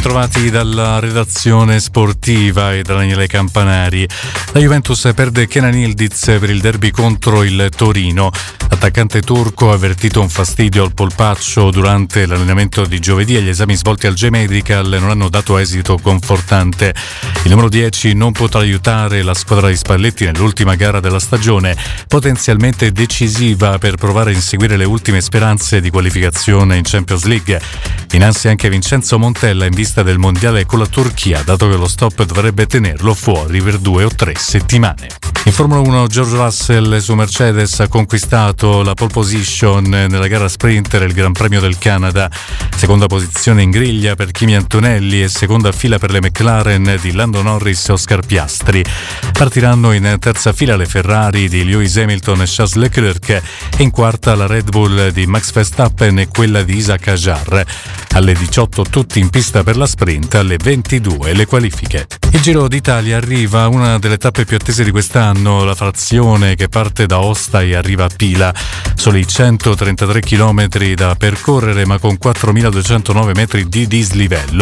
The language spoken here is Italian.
bentrovati dalla redazione sportiva e da Daniele Campanari. La Juventus perde Kenan Yildiz per il derby contro il Torino. L'attaccante turco ha avvertito un fastidio al polpaccio durante l'allenamento di giovedì e gli esami svolti al J-Medical non hanno dato esito confortante. Il numero 10 non potrà aiutare la squadra di Spalletti nell'ultima gara della stagione, potenzialmente decisiva per provare a inseguire le ultime speranze di qualificazione in Champions League. In ansia anche Vincenzo Montella in vista del mondiale con la Turchia, dato che lo stop dovrebbe tenerlo fuori per 2 o 3 settimane. In Formula 1 George Russell su Mercedes ha conquistato la pole position nella gara sprinter il Gran Premio del Canada, seconda posizione in griglia per Kimi Antonelli e seconda fila per le McLaren di Lando Norris e Oscar Piastri. Partiranno in terza fila le Ferrari di Lewis Hamilton e Charles Leclerc e in quarta la Red Bull di Max Verstappen e quella di Isaac Hadjar. Alle 18 tutti in pista per la sprint, alle 22 le qualifiche. Il Giro d'Italia arriva una delle tappe più attese di quest'anno, la frazione che parte da Aosta e arriva a Pila. Soli 133 km da percorrere ma con 4.209 metri di dislivello.